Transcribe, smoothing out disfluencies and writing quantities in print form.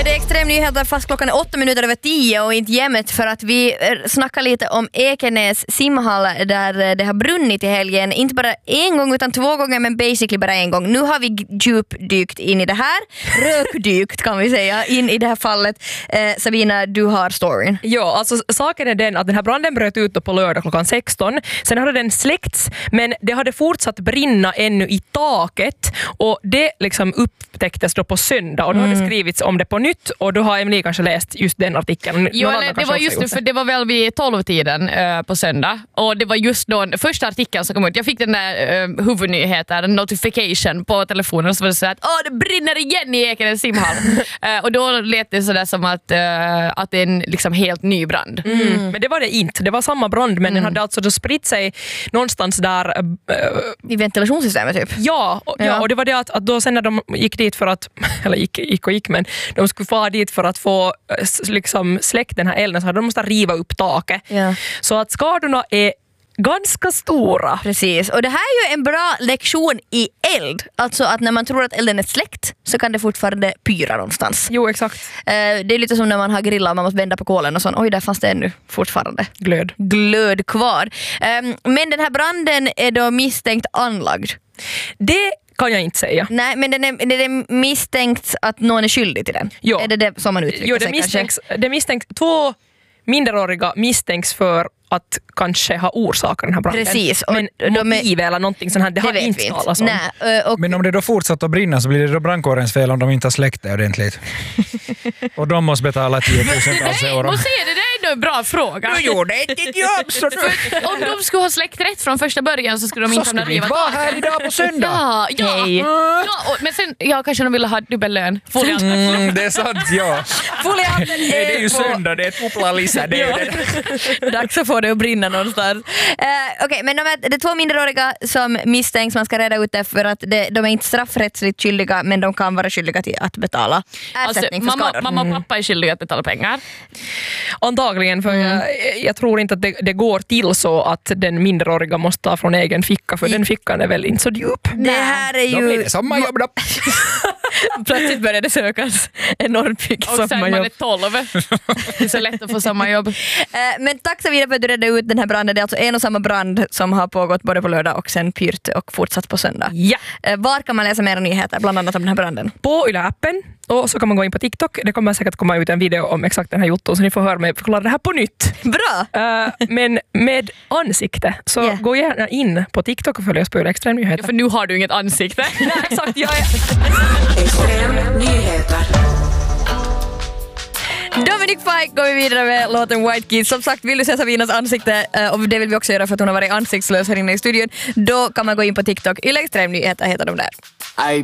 Ja, det är extremnyheter fast klockan är 8:08 och inte jämnt för att vi snackar lite om Ekenäs simhall där det har brunnit i helgen. Inte bara en gång utan 2 gånger men basically bara en gång. Nu har vi djupdykt in i det här. Rökdykt kan vi säga in i det här fallet. Sabina, du har storyn. Ja, alltså saken är den att den här branden bröt ut på lördag klockan 16. Sen hade den släckts men det hade fortsatt brinna ännu i taket och det liksom upptäcktes då på söndag och då hade det skrivits om det på nytt och då har Emily kanske läst just den artikeln. Jo, det var just det, för det var väl vid 12-tiden på söndag och det var just då första artikeln som kom ut. Jag fick den där huvudnyheten, en notification på telefonen som var så att det brinner igen i Ekenäs simhall. Och då lät det sådär som att det är en liksom helt ny brand. Men det var det inte. Det var samma brand men den hade alltså då spritt sig någonstans där I ventilationssystemet typ. Ja, och det var det att då sen när de gick dit för att eller gick men de skulle få dit för att få liksom släckt den här elden så hade de måste riva upp taket. Ja. Så att skadorna är ganska stora. Precis, och det här är ju en bra lektion i eld. Alltså att när man tror att elden är släckt så kan det fortfarande pyra någonstans. Jo, exakt. Det är lite som när man har grillat och man måste vända på kolen och så. Oj, där fanns det ännu fortfarande glöd kvar. Men den här branden är då misstänkt anlagd. Det kan jag inte säga. Nej, men det är misstänkt att någon är skyldig till den. Jo. Är det som man uttrycker sig det misstänks 2 minderåriga misstänks för att kanske ha orsakat den här branden. Precis. Men motiv eller någonting sånt här, det har inte talats om. Nej, Men om det då fortsatt att brinna så blir det då brandkårens fel om de inte har släckt det ordentligt. Och de måste betala 10 000 euro. Nej, det är ändå en bra fråga. Du gjorde ett jobb så Om de skulle ha släckt rätt från första början så skulle de inte ha rivat vara här idag på söndag. Men sen kanske de ville ha dubbellön. Det är sant, ja. Det är ju söndag, det är ett poplalissa. Dags att få det att brinna någonstans. Okej, men det är 2 minderåriga som misstänks. Man ska reda ut det för att de är inte straffrättsligt skyldiga men de kan vara skyldiga till att betala ersättning för skador. Mamma och pappa är skyldiga att betala pengar. Antagligen, för jag tror inte att det går till så att den minderåriga måste ta från egen ficka, för den fickan är väl inte så djup. Det här är ju... Då blir det samma jobb då. Plötsligt började sökas enormt mycket Och sen man sommarjobb. är 12. Det är så lätt att få samma jobb. Men tack så vidare för att du redde ut den här branden. Det är alltså en och samma brand som har pågått både på lördag och sen pyrt och fortsatt på söndag. Ja. Var kan man läsa mer nyheter, bland annat om den här branden? På Yle-appen och så kan man gå in på TikTok. Det kommer säkert komma ut en video om exakt den här jutton så ni får höra mig förklara det här på nytt. Bra! Men med ansikte så gå gärna in på TikTok och följ oss på Yle Extrem Nyheter. För nu har du inget ansikte. Nej, exakt, jag är... Extrem nyheter. Dominic Fike går vi vidare med låten White Kids. Som sagt, vill du se Sabinas ansikte, och det vill vi också göra för att hon har varit ansiktslös här inne i studion, då kan man gå in på TikTok. Yle Extrem Nyheter heter de där.